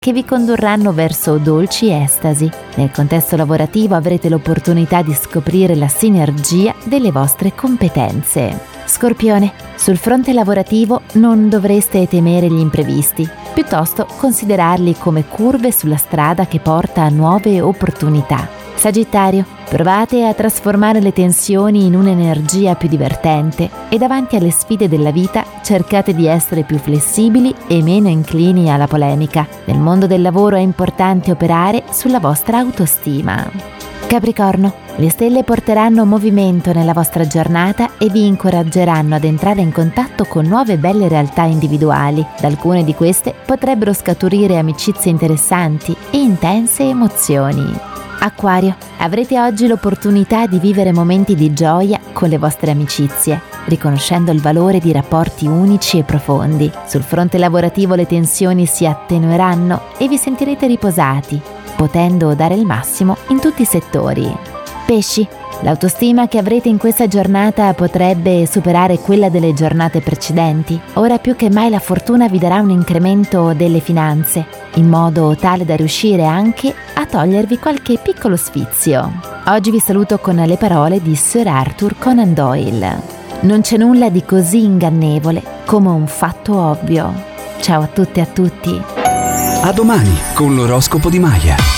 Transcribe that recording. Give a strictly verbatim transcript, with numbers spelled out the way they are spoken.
che vi condurranno verso dolci estasi. Nel contesto lavorativo avrete l'opportunità di scoprire la sinergia delle vostre competenze. Scorpione, sul fronte lavorativo non dovreste temere gli imprevisti, piuttosto considerarli come curve sulla strada che porta a nuove opportunità. Sagittario, provate a trasformare le tensioni in un'energia più divertente e davanti alle sfide della vita cercate di essere più flessibili e meno inclini alla polemica. Nel mondo del lavoro è importante operare sulla vostra autostima. Capricorno, le stelle porteranno movimento nella vostra giornata e vi incoraggeranno ad entrare in contatto con nuove belle realtà individuali. Da alcune di queste potrebbero scaturire amicizie interessanti e intense emozioni. Acquario, avrete oggi l'opportunità di vivere momenti di gioia con le vostre amicizie, riconoscendo il valore di rapporti unici e profondi. Sul fronte lavorativo le tensioni si attenueranno e vi sentirete riposati, potendo dare il massimo in tutti i settori. Pesci, l'autostima che avrete in questa giornata potrebbe superare quella delle giornate precedenti. Ora più che mai la fortuna vi darà un incremento delle finanze, in modo tale da riuscire anche a togliervi qualche piccolo sfizio. Oggi vi saluto con le parole di Sir Arthur Conan Doyle. Non c'è nulla di così ingannevole come un fatto ovvio. Ciao a tutte e a tutti. A domani con l'oroscopo di Maya.